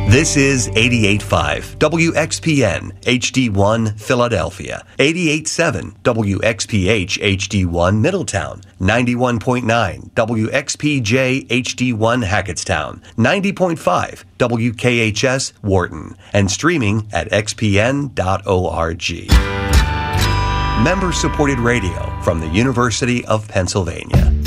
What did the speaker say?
This is 88.5 WXPN HD1 Philadelphia, 88.7 WXPH HD1 Middletown, 91.9 WXPJ HD1 Hackettstown, 90.5 WKHS Wharton, and streaming at xpn.org. Member-supported radio from the University of Pennsylvania.